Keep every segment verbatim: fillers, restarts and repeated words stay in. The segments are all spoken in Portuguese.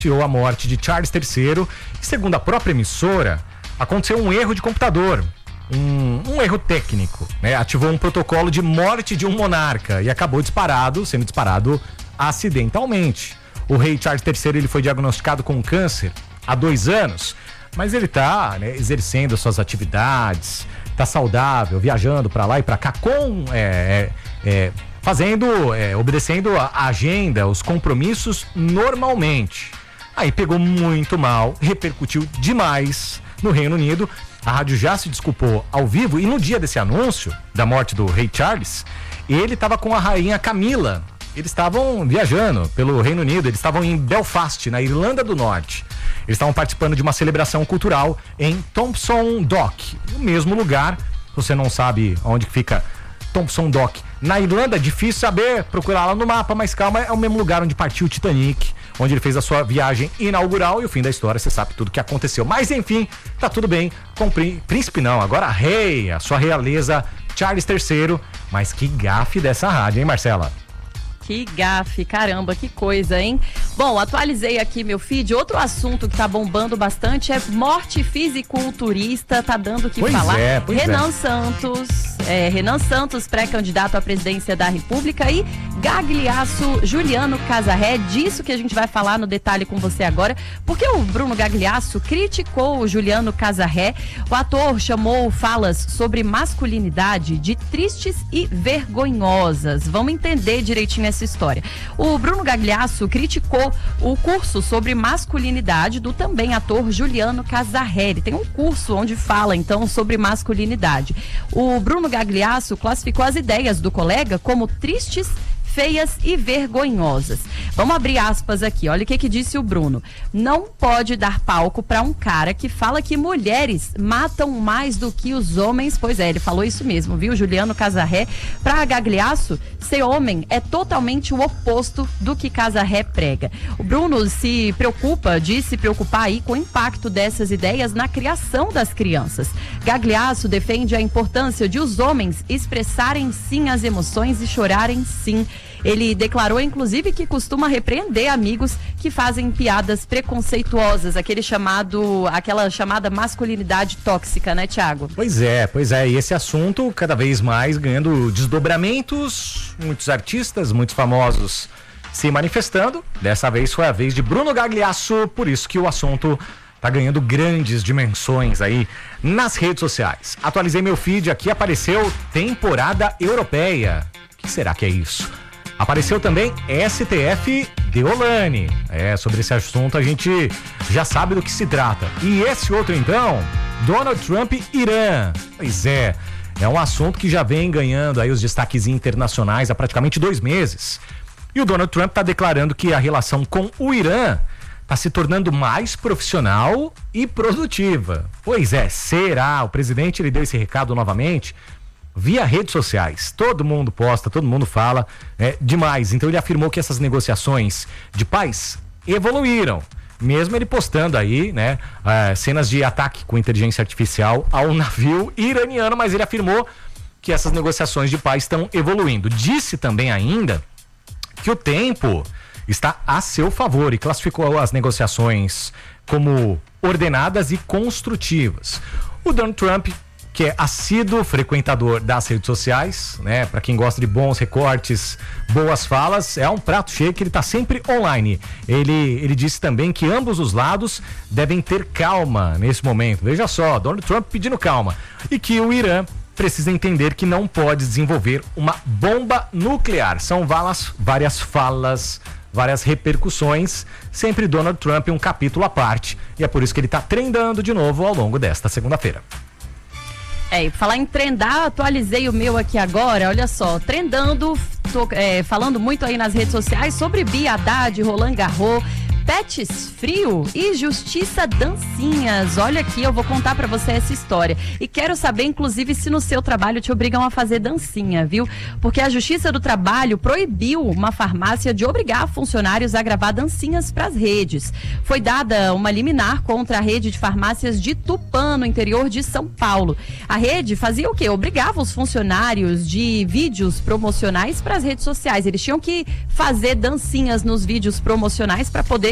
a morte de Charles terceiro e, segundo a própria emissora, aconteceu um erro de computador, um, um erro técnico, né? Ativou um protocolo de morte de um monarca e acabou disparado, sendo disparado acidentalmente. O rei Charles terceiro ele foi diagnosticado com câncer há dois anos, mas ele está, né, exercendo suas atividades, está saudável, viajando para lá e para cá, com é, é, é, fazendo, é, obedecendo a agenda, os compromissos normalmente. Aí pegou muito mal, repercutiu demais no Reino Unido. A rádio já se desculpou ao vivo e no dia desse anúncio da morte do rei Charles, ele estava com a rainha Camila. Eles estavam viajando pelo Reino Unido, eles estavam em Belfast, na Irlanda do Norte. Eles estavam participando de uma celebração cultural em Thompson Dock, no mesmo lugar. Você não sabe onde fica Thompson Dock na Irlanda, é difícil saber, procurar lá no mapa, mas calma, é o mesmo lugar onde partiu o Titanic, onde ele fez a sua viagem inaugural, e o fim da história, você sabe tudo o que aconteceu. Mas enfim, tá tudo bem com o príncipe não, agora a rei, a sua realeza Charles terceiro, mas que gafe dessa rádio, hein, Marcela? Que gafe, caramba, que coisa, hein? Bom, atualizei aqui meu feed. Outro assunto que tá bombando bastante é morte fisiculturista, tá dando o que pois falar. É, pois Renan é. Santos, é, Renan Santos, pré-candidato à presidência da República, e Gagliasso Juliano Casarré, disso que a gente vai falar no detalhe com você agora, porque o Bruno Gagliasso criticou o Juliano Casarré. O ator chamou falas sobre masculinidade de tristes e vergonhosas. Vamos entender direitinho essa história. O Bruno Gagliasso criticou o curso sobre masculinidade do também ator Juliano Casarré. Ele tem um curso onde fala então sobre masculinidade. O Bruno Gagliasso classificou as ideias do colega como tristes, feias e vergonhosas. Vamos abrir aspas aqui, olha o que que disse o Bruno. Não pode dar palco para um cara que fala que mulheres matam mais do que os homens. Pois é, ele falou isso mesmo, viu? Juliano Casarré. Para Gagliasso, ser homem é totalmente o oposto do que Casarré prega. O Bruno se preocupa, diz se preocupar aí com o impacto dessas ideias na criação das crianças. Gagliasso defende a importância de os homens expressarem sim as emoções e chorarem sim. Ele declarou, inclusive, que costuma repreender amigos que fazem piadas preconceituosas, aquele chamado, aquela chamada masculinidade tóxica, né, Thiago? Pois é, pois é, e esse assunto cada vez mais ganhando desdobramentos, muitos artistas, muitos famosos se manifestando. Dessa vez foi a vez de Bruno Gagliasso, por isso que o assunto tá ganhando grandes dimensões aí nas redes sociais. Atualizei meu feed aqui, apareceu temporada europeia. O que será que é isso? Apareceu também S T F Deolane. É, sobre esse assunto a gente já sabe do que se trata. E esse outro então, Donald Trump e Irã. Pois é, é um assunto que já vem ganhando aí os destaques internacionais há praticamente dois meses. E o Donald Trump está declarando que a relação com o Irã está se tornando mais profissional e produtiva. Pois é, será? O presidente ele deu esse recado novamente via redes sociais. Todo mundo posta, todo mundo fala é, demais. Então ele afirmou que essas negociações de paz evoluíram, mesmo ele postando aí, né, uh, cenas de ataque com inteligência artificial ao navio iraniano, mas ele afirmou que essas negociações de paz estão evoluindo. Disse também ainda que o tempo está a seu favor e classificou as negociações como ordenadas e construtivas. O Donald Trump, que é assíduo frequentador das redes sociais, né? Para quem gosta de bons recortes, boas falas, é um prato cheio que ele tá sempre online. Ele, ele disse também que ambos os lados devem ter calma nesse momento. Veja só, Donald Trump pedindo calma. E que o Irã precisa entender que não pode desenvolver uma bomba nuclear. São várias, várias falas, várias repercussões, sempre Donald Trump um capítulo à parte. E é por isso que ele tá trendando de novo ao longo desta segunda-feira. É, e falar em trendar, atualizei o meu aqui agora, olha só, trendando, tô, é, falando muito aí nas redes sociais sobre Bia Haddad, Roland Garros, Pets Frio e Justiça Dancinhas. Olha aqui, eu vou contar pra você essa história. E quero saber, inclusive, se no seu trabalho te obrigam a fazer dancinha, viu? Porque a Justiça do Trabalho proibiu uma farmácia de obrigar funcionários a gravar dancinhas pras redes. Foi dada uma liminar contra a rede de farmácias de Tupã, no interior de São Paulo. A rede fazia o quê? Obrigava os funcionários de vídeos promocionais pras redes sociais. Eles tinham que fazer dancinhas nos vídeos promocionais para poder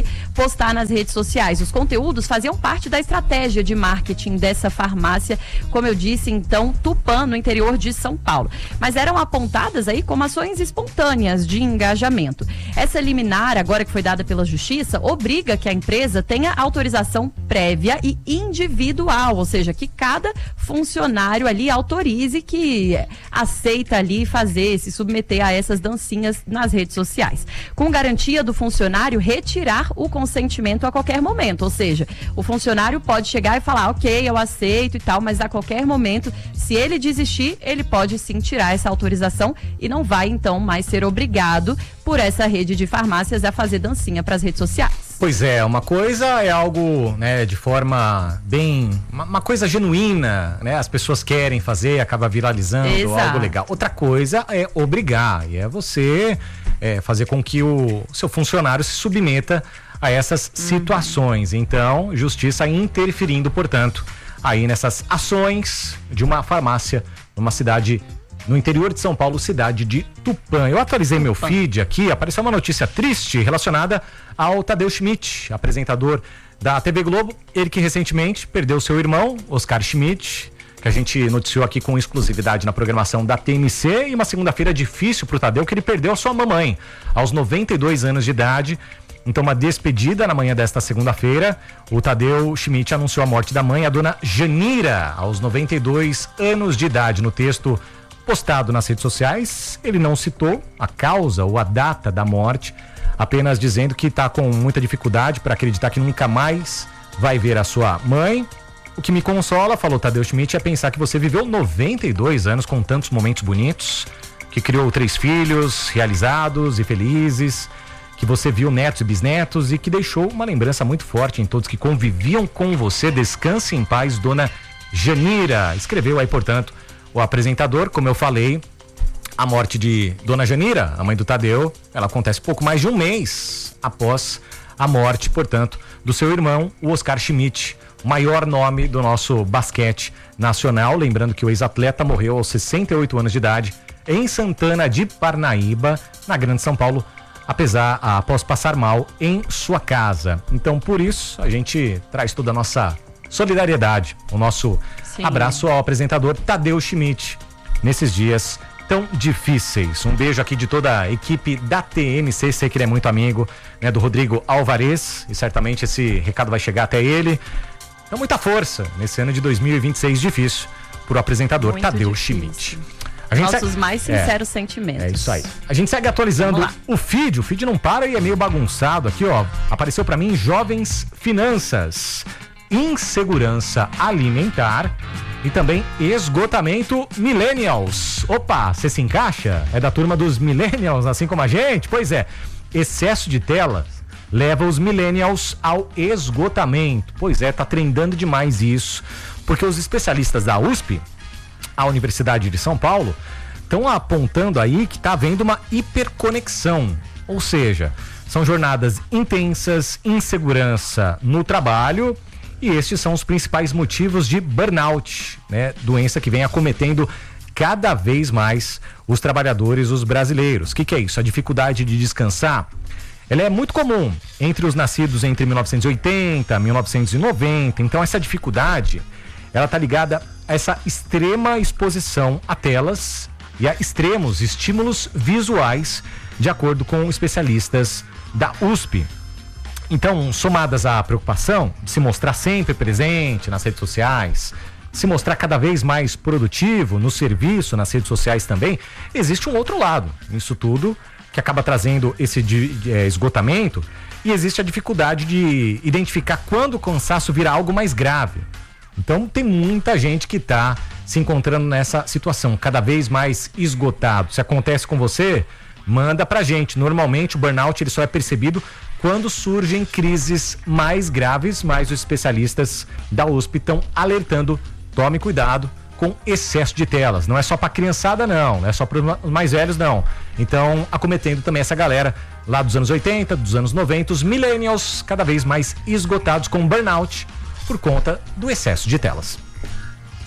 postar nas redes sociais. Os conteúdos faziam parte da estratégia de marketing dessa farmácia, como eu disse, então, Tupã, no interior de São Paulo. Mas eram apontadas aí como ações espontâneas de engajamento. Essa liminar, agora que foi dada pela Justiça, obriga que a empresa tenha autorização prévia e individual, ou seja, que cada funcionário ali autorize, que aceita ali fazer, se submeter a essas dancinhas nas redes sociais, com garantia do funcionário retirar o consentimento a qualquer momento, ou seja, o funcionário pode chegar e falar, ok, eu aceito e tal, mas a qualquer momento, se ele desistir, ele pode sim tirar essa autorização e não vai então mais ser obrigado por essa rede de farmácias a fazer dancinha para as redes sociais. Pois é, uma coisa é algo, né, de forma bem, uma, uma coisa genuína, né, as pessoas querem fazer, acaba viralizando, Exato. Algo legal. Outra coisa é obrigar, e é você é, fazer com que o seu funcionário se submeta a essas uhum. situações. Então, justiça interferindo, portanto, aí nessas ações de uma farmácia numa cidade no interior de São Paulo, cidade de Tupã. Eu atualizei Tupã. meu feed aqui, apareceu uma notícia triste relacionada ao Tadeu Schmidt, apresentador da T V Globo, ele que recentemente perdeu seu irmão, Oscar Schmidt, que a gente noticiou aqui com exclusividade na programação da T M C, e uma segunda-feira difícil pro Tadeu, que ele perdeu a sua mamãe aos noventa e dois anos de idade. Então, uma despedida na manhã desta segunda-feira. O Tadeu Schmidt anunciou a morte da mãe, a dona Janira, aos noventa e dois anos de idade. No texto postado nas redes sociais, ele não citou a causa ou a data da morte, apenas dizendo que está com muita dificuldade para acreditar que nunca mais vai ver a sua mãe. O que me consola, falou Tadeu Schmidt, é pensar que você viveu noventa e dois anos com tantos momentos bonitos, que criou três filhos realizados e felizes, que você viu netos e bisnetos e que deixou uma lembrança muito forte em todos que conviviam com você. Descanse em paz, dona Janira. Escreveu aí, portanto, o apresentador. Como eu falei, a morte de dona Janira, a mãe do Tadeu, ela acontece pouco mais de um mês após a morte, portanto, do seu irmão, o Oscar Schmidt, o maior nome do nosso basquete nacional. Lembrando que o ex-atleta morreu aos sessenta e oito anos de idade em Santana de Parnaíba, na Grande São Paulo, apesar, após passar mal em sua casa. Então, por isso, a gente traz toda a nossa solidariedade, o nosso Sim. abraço ao apresentador Tadeu Schmidt nesses dias tão difíceis. Um beijo aqui de toda a equipe da T M C, sei que ele é muito amigo, né, do Rodrigo Alvarez, e certamente esse recado vai chegar até ele. Então, muita força nesse ano de dois mil e vinte e seis difícil para o apresentador muito Tadeu difícil. Schmidt. A gente Nossos segue... mais sinceros é, sentimentos. É isso aí. A gente segue atualizando o feed. O feed não para e é meio bagunçado aqui, ó. Apareceu para mim Jovens Finanças, insegurança alimentar e também esgotamento millennials. Opa, você se encaixa? É da turma dos millennials, assim como a gente? Pois é, excesso de tela leva os millennials ao esgotamento. Pois é, tá trendando demais isso, porque os especialistas da U S P, a Universidade de São Paulo, estão apontando aí que está havendo uma hiperconexão, ou seja, são jornadas intensas, insegurança no trabalho, e estes são os principais motivos de burnout, né? Doença que vem acometendo cada vez mais os trabalhadores, os brasileiros. O que, que é isso? A dificuldade de descansar, ela é muito comum entre os nascidos entre mil novecentos e oitenta e mil novecentos e noventa, então essa dificuldade, ela está ligada a essa extrema exposição a telas e a extremos estímulos visuais, de acordo com especialistas da U S P. Então, somadas à preocupação de se mostrar sempre presente nas redes sociais, se mostrar cada vez mais produtivo no serviço, nas redes sociais também, existe um outro lado nisso tudo, que acaba trazendo esse de, de, é, esgotamento, e existe a dificuldade de identificar quando o cansaço vira algo mais grave. Então, tem muita gente que está se encontrando nessa situação, cada vez mais esgotado. Se acontece com você, manda pra gente. Normalmente, o burnout ele só é percebido quando surgem crises mais graves, mas os especialistas da U S P estão alertando, tome cuidado com excesso de telas. Não é só para criançada, não, não é só para os mais velhos, não. Então, acometendo também essa galera lá dos anos oitenta, dos anos noventa, os millennials cada vez mais esgotados com burnout por conta do excesso de telas.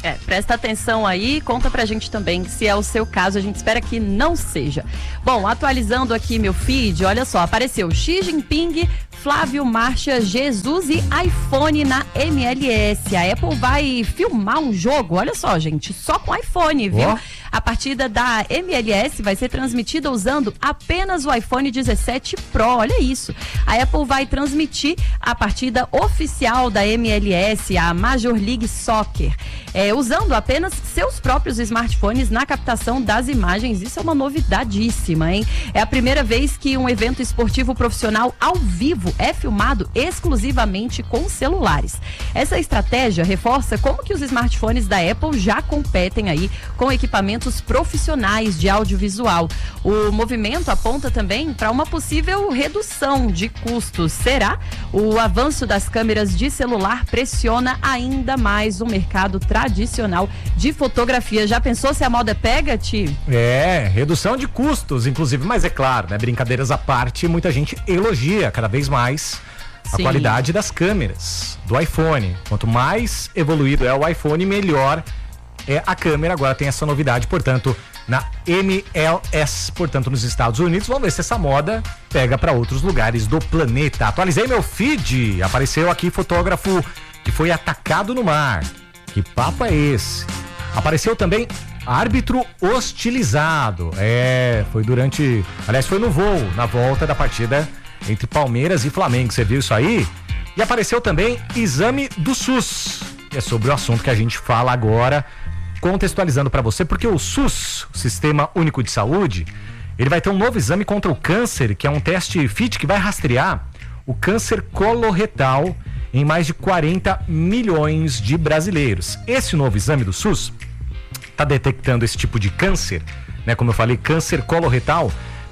É, presta atenção aí, conta pra gente também se é o seu caso, a gente espera que não seja. Bom, atualizando aqui meu feed, olha só, apareceu Xi Jinping, Flávio Marcha, Jesus e iPhone na M L S. A Apple vai filmar um jogo, olha só, gente, só com iPhone, viu? Oh. A partida da M L S vai ser transmitida usando apenas o iPhone dezessete Pro, olha isso. A Apple vai transmitir a partida oficial da M L S, a Major League Soccer, é, usando apenas seus próprios smartphones na captação das imagens. Isso é uma novidadíssima, hein? É a primeira vez que um evento esportivo profissional ao vivo é filmado exclusivamente com celulares. Essa estratégia reforça como que os smartphones da Apple já competem aí com equipamentos profissionais de audiovisual. O movimento aponta também para uma possível redução de custos. Será? O avanço das câmeras de celular pressiona ainda mais o mercado tradicional de fotografia. Já pensou se a moda pega, Ti? É, redução de custos, inclusive, mas é claro, né? Brincadeiras à parte, muita gente elogia cada vez mais a Sim. qualidade das câmeras do iPhone. Quanto mais evoluído é o iPhone, melhor é a câmera. Agora tem essa novidade, portanto, na M L S, portanto, nos Estados Unidos. Vamos ver se essa moda pega para outros lugares do planeta. Atualizei meu feed, apareceu aqui fotógrafo que foi atacado no mar. Que papo é esse? Apareceu também árbitro hostilizado. É, foi durante, aliás, foi no voo, na volta da partida entre Palmeiras e Flamengo. Você viu isso aí? E apareceu também exame do SUS. É sobre o assunto que a gente fala agora, contextualizando para você, porque o SUS, o Sistema Único de Saúde, ele vai ter um novo exame contra o câncer, que é um teste F I T que vai rastrear o câncer coloretal em mais de quarenta milhões de brasileiros. Esse novo exame do SUS está detectando esse tipo de câncer, né? Como eu falei, câncer coloretal,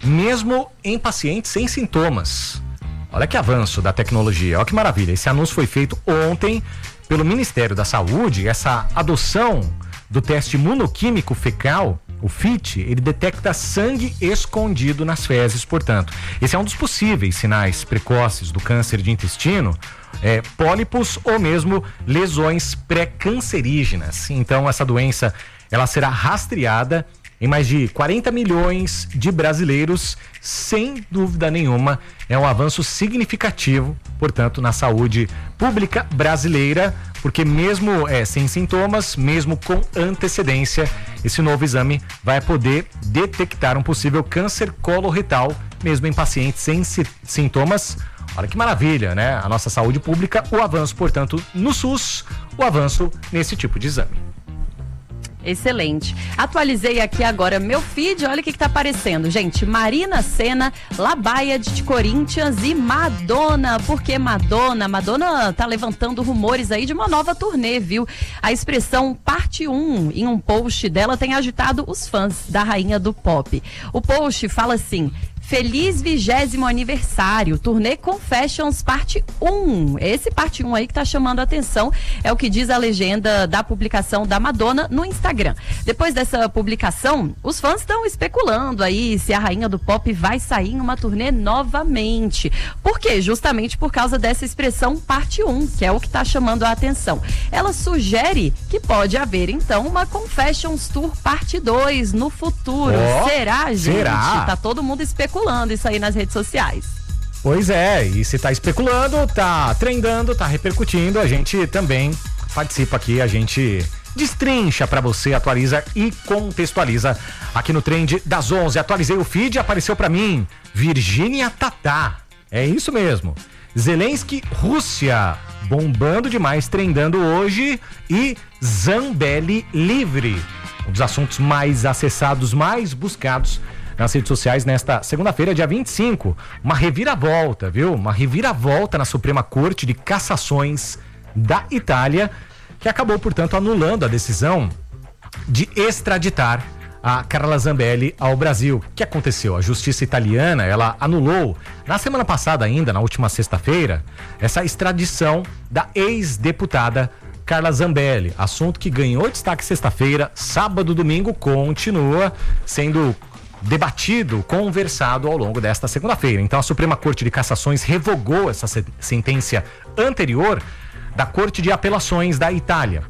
mesmo em pacientes sem sintomas. Olha que avanço da tecnologia, olha que maravilha. Esse anúncio foi feito ontem pelo Ministério da Saúde. Essa adoção do teste imunoquímico fecal, o F I T, ele detecta sangue escondido nas fezes, portanto. Esse é um dos possíveis sinais precoces do câncer de intestino, é, pólipos ou mesmo lesões pré-cancerígenas. Então, essa doença, ela será rastreada em mais de quarenta milhões de brasileiros, sem dúvida nenhuma. É um avanço significativo, portanto, na saúde pública brasileira, porque mesmo é, sem sintomas, mesmo com antecedência, esse novo exame vai poder detectar um possível câncer coloretal, mesmo em pacientes sem si- sintomas. Olha que maravilha, né? A nossa saúde pública, o avanço, portanto, no SUS, o avanço nesse tipo de exame. Excelente. Atualizei aqui agora meu feed, olha o que que tá aparecendo, gente. Marina Sena, Labaia de Corinthians e Madonna. Por que Madonna? Madonna tá levantando rumores aí de uma nova turnê, viu? A expressão parte um em um post dela tem agitado os fãs da rainha do pop. O post fala assim: feliz vigésimo aniversário, turnê Confessions parte um. Esse parte um aí que tá chamando a atenção, é o que diz a legenda da publicação da Madonna no Instagram. Depois dessa publicação, os fãs estão especulando aí se a rainha do pop vai sair em uma turnê novamente. Por quê? Justamente por causa dessa expressão parte um, que é o que tá chamando a atenção. Ela sugere que pode haver então uma Confessions Tour parte dois no futuro. Oh, será, gente? Será? Tá todo mundo especulando isso aí nas redes sociais. Pois é, e se tá especulando, tá trendando, tá repercutindo, a gente também participa aqui, a gente destrincha pra você, atualiza e contextualiza aqui no Trend das onze. Atualizei o feed, apareceu pra mim Virgínia Tatá, é isso mesmo. Zelensky, Rússia, bombando demais, trendando hoje, e Zambelli livre, um dos assuntos mais acessados, mais buscados nas redes sociais nesta segunda-feira, dia vinte e cinco. Uma reviravolta, viu? Uma reviravolta na Suprema Corte de Cassações da Itália, que acabou, portanto, anulando a decisão de extraditar a Carla Zambelli ao Brasil. O que aconteceu? A justiça italiana, ela anulou, na semana passada ainda, na última sexta-feira, essa extradição da ex-deputada Carla Zambelli. Assunto que ganhou destaque sexta-feira, sábado, domingo, continua sendo debatido, conversado ao longo desta segunda-feira. Então a Suprema Corte de Cassações revogou essa sentença anterior da Corte de Apelações da Itália.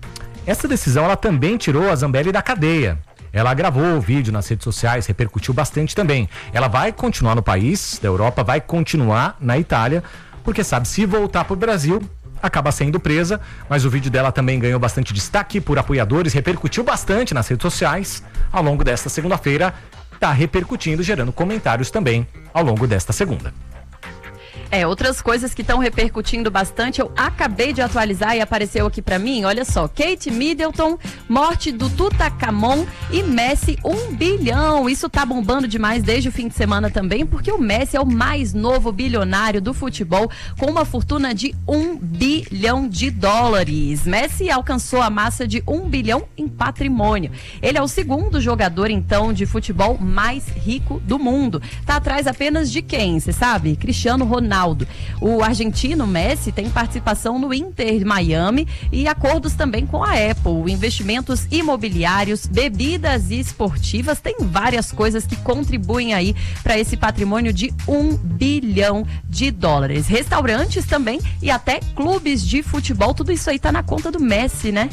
Essa decisão ela também tirou a Zambelli da cadeia. Ela gravou o vídeo nas redes sociais, repercutiu bastante também. Ela vai continuar no país da Europa, vai continuar na Itália, porque sabe, se voltar pro Brasil, acaba sendo presa, mas o vídeo dela também ganhou bastante destaque por apoiadores, repercutiu bastante nas redes sociais ao longo desta segunda-feira, tá repercutindo, gerando comentários também ao longo desta segunda. É, outras coisas que estão repercutindo bastante, eu acabei de atualizar e apareceu aqui pra mim, olha só, Kate Middleton, morte do Tutankhamon e Messi, um bilhão. Isso tá bombando demais desde o fim de semana também, porque o Messi é o mais novo bilionário do futebol, com uma fortuna de um bilhão de dólares. Messi alcançou a massa de um bilhão em patrimônio. Ele é o segundo jogador, então, de futebol mais rico do mundo. Tá atrás apenas de quem, você sabe? Cristiano Ronaldo. O argentino Messi tem participação no Inter Miami e acordos também com a Apple, investimentos imobiliários, bebidas e esportivas, tem várias coisas que contribuem aí para esse patrimônio de um bilhão de dólares. Restaurantes também e até clubes de futebol, tudo isso aí tá na conta do Messi, né?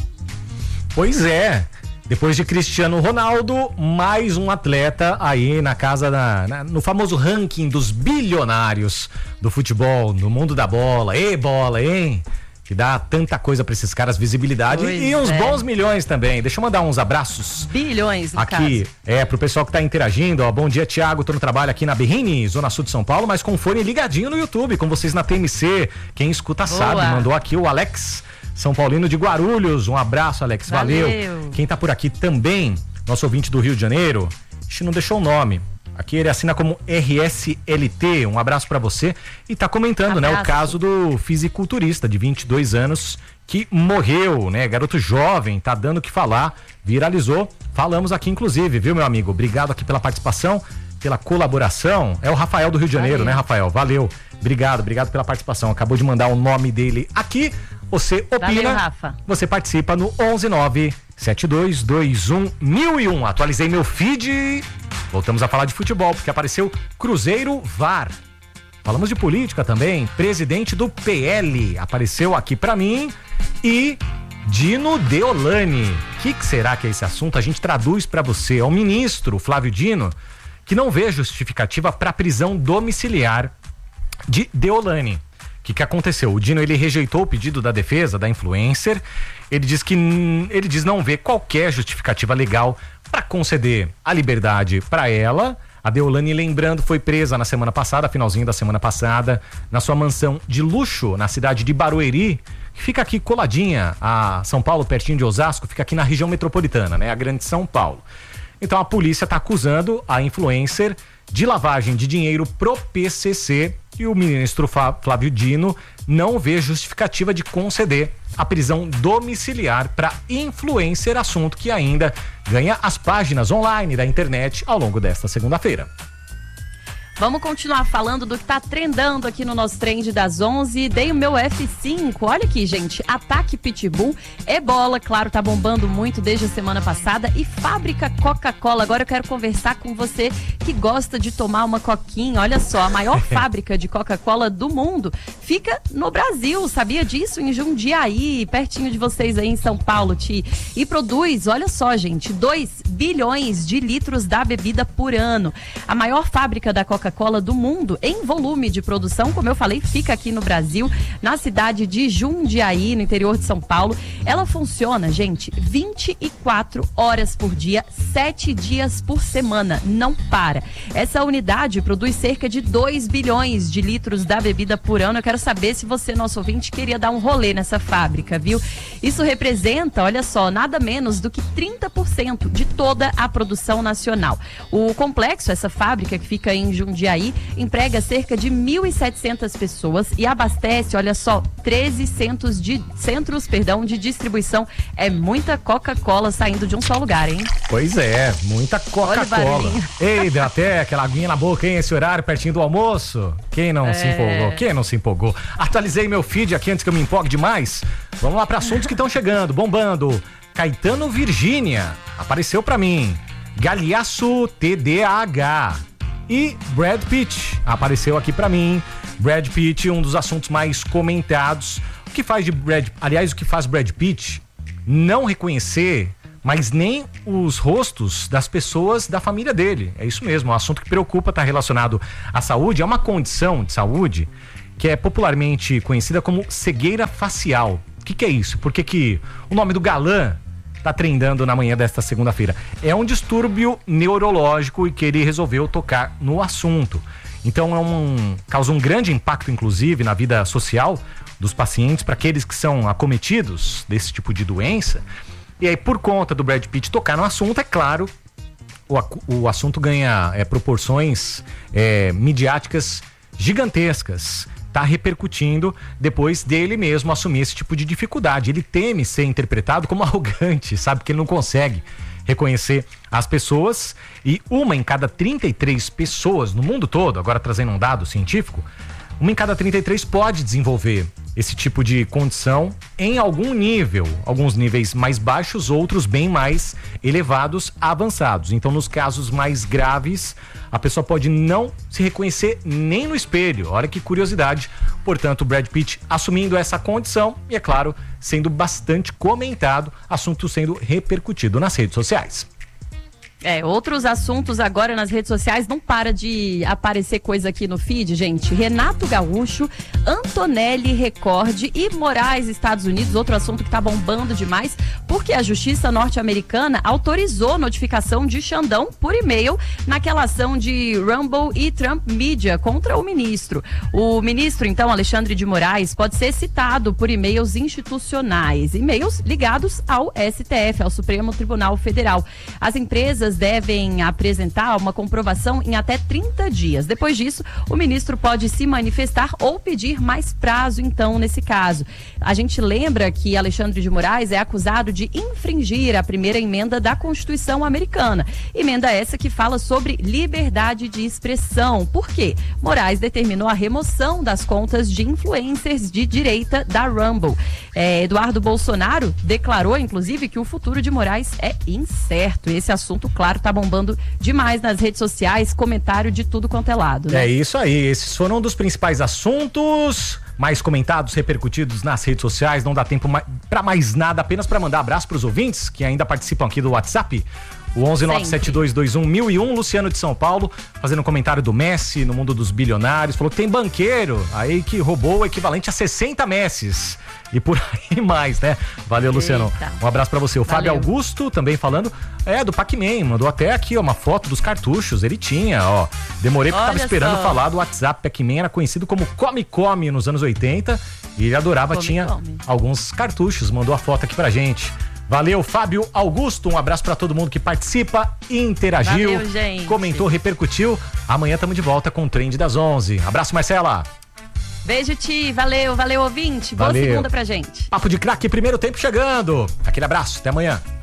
Pois é. Depois de Cristiano Ronaldo, mais um atleta aí na casa, da, na, no famoso ranking dos bilionários do futebol, no mundo da bola. Ê, bola, hein? Que dá tanta coisa pra esses caras, visibilidade pois e uns é. bons milhões também. Deixa eu mandar uns abraços. Bilhões, no aqui, caso. É, pro pessoal que tá interagindo, ó. Bom dia, Thiago, tô no trabalho aqui na Berrini, Zona Sul de São Paulo, mas com o fone ligadinho no YouTube, com vocês na T M C. Quem escuta Boa. sabe, mandou aqui o Alex São Paulino de Guarulhos. Um abraço, Alex, valeu. valeu. Quem tá por aqui também, nosso ouvinte do Rio de Janeiro, a gente não deixou o nome. Aqui ele assina como R S L T, um abraço pra você. E tá comentando, abraço. né, o caso do fisiculturista de vinte e dois anos que morreu, né, garoto jovem, tá dando o que falar, viralizou. Falamos aqui inclusive, viu, meu amigo? Obrigado aqui pela participação, pela colaboração. É o Rafael do Rio de Janeiro, valeu. né, Rafael? Valeu. Obrigado, obrigado pela participação. Acabou de mandar o nome dele aqui. Você opina, valeu, Rafa. Você participa no onze nove sete dois dois um mil e um. Atualizei meu feed. Voltamos a falar de futebol, porque apareceu Cruzeiro V A R. Falamos de política também. Presidente do P L apareceu aqui pra mim. E Dino Deolani. O que, que será que é esse assunto? A gente traduz pra você. É o ministro Flávio Dino que não vê justificativa pra prisão domiciliar de Deolani. O que, que aconteceu? O Dino ele rejeitou o pedido da defesa da influencer. Ele diz que ele diz não ver qualquer justificativa legal para conceder a liberdade para ela. A Deolani, lembrando, foi presa na semana passada, finalzinho da semana passada, na sua mansão de luxo na cidade de Barueri, que fica aqui coladinha a São Paulo, pertinho de Osasco, fica aqui na região metropolitana, né? A grande São Paulo. Então a polícia está acusando a influencer de lavagem de dinheiro pro P C C e o ministro Flávio Dino não vê justificativa de conceder a prisão domiciliar para influencer, assunto que ainda ganha as páginas online da internet ao longo desta segunda-feira. Vamos continuar falando do que tá trendando aqui no nosso trend das onze. Dei o meu F cinco. Olha aqui, gente. Ataque Pitbull, Ebola, claro, tá bombando muito desde a semana passada. E fábrica Coca-Cola. Agora eu quero conversar com você que gosta de tomar uma coquinha. Olha só, a maior fábrica de Coca-Cola do mundo fica no Brasil. Sabia disso? Em Jundiaí, pertinho de vocês aí em São Paulo, Ti. E produz, olha só, gente, dois bilhões de litros da bebida por ano. A maior fábrica da Coca-Cola Coca-Cola do mundo em volume de produção, como eu falei, fica aqui no Brasil, na cidade de Jundiaí, no interior de São Paulo. Ela funciona, gente, vinte e quatro horas por dia, sete dias por semana, não para. Essa unidade produz cerca de dois bilhões de litros da bebida por ano. Eu quero saber se você, nosso ouvinte, queria dar um rolê nessa fábrica, viu? Isso representa, olha só, nada menos do que trinta por cento de toda a produção nacional. O complexo, essa fábrica que fica em Jundiaí, Jundiaí, emprega cerca de mil e setecentas pessoas e abastece, olha só, treze centros de, centros, perdão, de distribuição. É muita Coca-Cola saindo de um só lugar, hein? Pois é, muita Coca-Cola. Ei, deu até aquela aguinha na boca, hein, esse horário, pertinho do almoço. Quem não é... se empolgou? Quem não se empolgou? Atualizei meu feed aqui antes que eu me empolgue demais. Vamos lá para assuntos que estão chegando, bombando. Caetano Virgínia, apareceu para mim. Galhaço T D A H. E Brad Pitt apareceu aqui pra mim. Brad Pitt, um dos assuntos mais comentados. O que faz de Brad, aliás, o que faz Brad Pitt não reconhecer mas nem os rostos das pessoas da família dele. É isso mesmo, um assunto que preocupa, está relacionado à saúde. É uma condição de saúde que é popularmente conhecida como cegueira facial. O que, que é isso? Por que, que o nome do galã está trendando na manhã desta segunda-feira? É um distúrbio neurológico e que ele resolveu tocar no assunto. Então é um, causa um grande impacto, inclusive, na vida social dos pacientes, para aqueles que são acometidos desse tipo de doença. E aí, por conta do Brad Pitt tocar no assunto, é claro, o, o assunto ganha é, proporções é, midiáticas gigantescas. Está repercutindo depois dele mesmo assumir esse tipo de dificuldade. Ele teme ser interpretado como arrogante, sabe? Que ele não consegue reconhecer as pessoas. E uma em cada trinta e três pessoas no mundo todo, agora trazendo um dado científico, uma em cada trinta e três pode desenvolver esse tipo de condição em algum nível, alguns níveis mais baixos, outros bem mais elevados, avançados. Então, nos casos mais graves, a pessoa pode não se reconhecer nem no espelho. Olha que curiosidade. Portanto, o Brad Pitt assumindo essa condição e, é claro, sendo bastante comentado, assunto sendo repercutido nas redes sociais. É, outros assuntos agora nas redes sociais, não para de aparecer coisa aqui no feed, gente. Renato Gaúcho, Antonelli Record e Moraes, Estados Unidos, outro assunto que tá bombando demais, porque a justiça norte-americana autorizou notificação de Xandão por e-mail naquela ação de Rumble e Trump Media contra o ministro. O ministro, então, Alexandre de Moraes, pode ser citado por e-mails institucionais, e-mails ligados ao S T F, ao Supremo Tribunal Federal. As empresas devem apresentar uma comprovação em até trinta dias. Depois disso, o ministro pode se manifestar ou pedir mais prazo, então, nesse caso. A gente lembra que Alexandre de Moraes é acusado de infringir a primeira emenda da Constituição americana. Emenda essa que fala sobre liberdade de expressão. Por quê? Moraes determinou a remoção das contas de influencers de direita da Rumble. É, Eduardo Bolsonaro declarou, inclusive, que o futuro de Moraes é incerto. Esse assunto, claro, tá bombando demais nas redes sociais, comentário de tudo quanto é lado, né? É isso aí, esses foram um dos principais assuntos mais comentados, repercutidos nas redes sociais. Não dá tempo para mais nada, apenas para mandar abraço para os ouvintes que ainda participam aqui do WhatsApp. O onze nove sete dois dois um mil e um, Luciano de São Paulo, fazendo um comentário do Messi no mundo dos bilionários, falou que tem banqueiro aí que roubou o equivalente a sessenta Messis. E por aí mais, né? Valeu, Luciano. Eita. Um abraço pra você. O Valeu. Fábio Augusto também falando, é, do Pac-Man, mandou até aqui, ó, uma foto dos cartuchos, ele tinha, ó. Demorei porque Olha tava esperando só. falar do WhatsApp. Pac-Man era conhecido como Come Come nos anos oitenta e ele adorava, come, tinha come. alguns cartuchos, mandou a foto aqui pra gente. Valeu, Fábio Augusto, um abraço pra todo mundo que participa, interagiu, Valeu, gente. comentou, repercutiu. Amanhã estamos de volta com o Trend das onze. Abraço, Marcela. Beijo, Ti. Valeu, valeu, ouvinte. Boa valeu. segunda pra gente. Papo de Craque, primeiro tempo chegando. Aquele abraço, até amanhã.